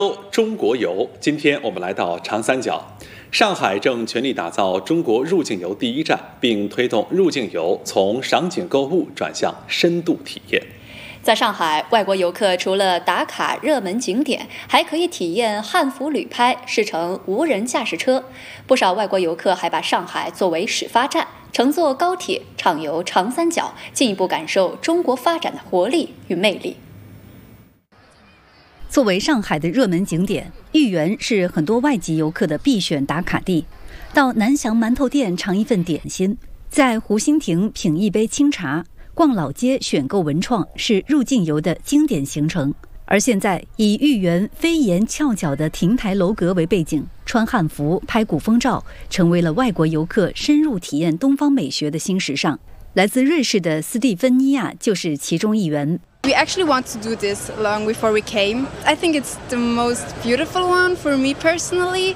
中国游，今天我们来到长三角，上海正全力打造中国入境游第一站，并推动入境游从赏景购物转向深度体验。 在上海，外国游客除了打卡热门景点，还可以体验汉服旅拍、试乘无人驾驶车。不少外国游客还把上海作为始发站，乘坐高铁畅游长三角，进一步感受中国发展的活力与魅力。作为上海的热门景点，豫园是很多外籍游客的必选打卡地。到南翔馒头店尝一份点心，在湖心亭品一杯清茶，逛老街选购文创是入境游的经典行程。而现在，以豫园飞檐翘角的亭台楼阁为背景，穿汉服拍古风照，成为了外国游客深入体验东方美学的新时尚。来自瑞士的斯蒂芬妮亚就是其中一员。 We actually want to do this long before we came. I think it's the most beautiful one for me personally.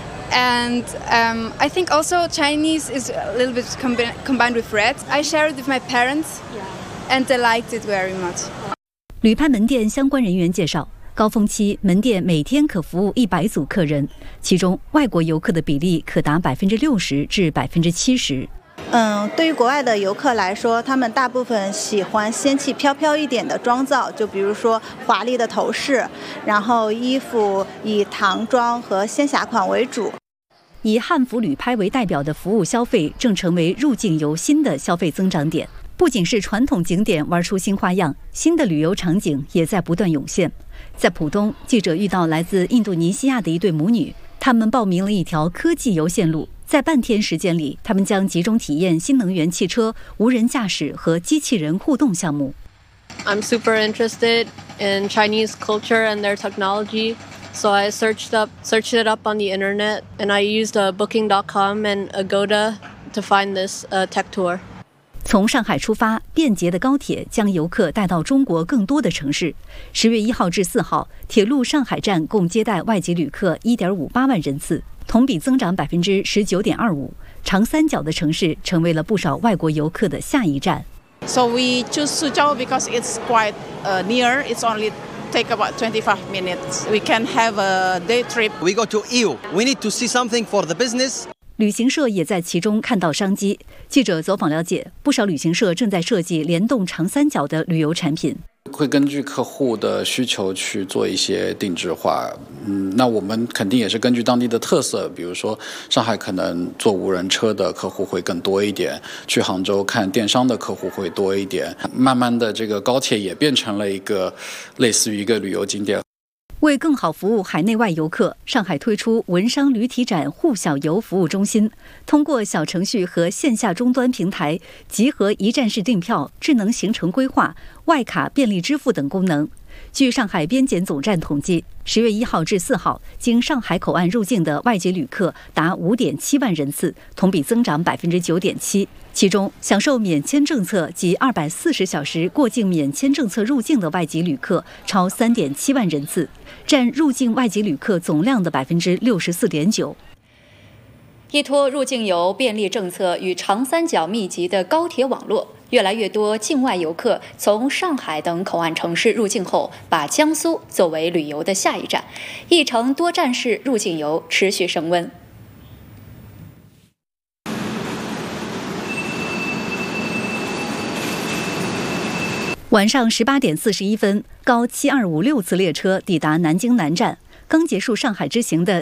And I think also Chinese is a little bit combined with red. I share it with my parents and they liked it very much. 旅拍门店相关人员介绍，高峰期门店每天可服务100组客人，其中外国游客的比例可达60%至70%。 对于国外的游客来说，他们大部分喜欢仙气飘飘一点的妆造，就比如说华丽的头饰，然后衣服以唐装和仙侠款为主。 以汉服旅拍为代表的服务消费正成为入境游新的消费增长点。不仅是传统景点玩出新花样，新的旅游场景也在不断涌现。在浦东，记者遇到来自印度尼西亚的一对母女，他们报名了一条科技游线路。在半天时间里，他们将集中体验新能源汽车、无人驾驶和机器人互动项目。 I'm super interested in Chinese culture and their technology, so I searched it up on the internet, and I used Booking.com and Agoda to find this tech tour. 从上海出发，便捷的高铁将游客带到中国更多的城市。10月1号至4号，铁路上海站共接待外籍旅客1.58万人次。同比增长19.25%，长三角的城市成为了不少外国游客的下一站。 So we choose Suzhou because it's quite near. It's only take about 25 minutes. We can have a day trip. We go to EU. We need to see something for the business. 旅行社也在其中看到商机。记者走访了解，不少旅行社正在设计联动长三角的旅游产品。 会根据客户的需求去做一些定制化，那我们肯定也是根据当地的特色，比如说上海可能做无人车的客户会更多一点，去杭州看电商的客户会多一点，慢慢的这个高铁也变成了一个类似于一个旅游景点。 为更好服务海内外游客，上海推出文商旅体展沪小游服务中心，通过小程序和线下终端平台，集合一站式订票、智能行程规划、外卡便利支付等功能。据上海边检总站统计，10月1号至4号，经上海口岸入境的外籍旅客达5.7万人次，同比增长9.7%。其中，享受免签政策及240小时过境免签政策入境的外籍旅客超3.7万人次，占入境外籍旅客总量的64.9%。依托入境游便利政策与长三角密集的高铁网络，越来越多境外游客从上海等口岸城市入境后，把江苏作为旅游的下一站，一程多站式入境游持续升温。晚上18点41分，高7256次列车抵达南京南站。刚结束上海之行的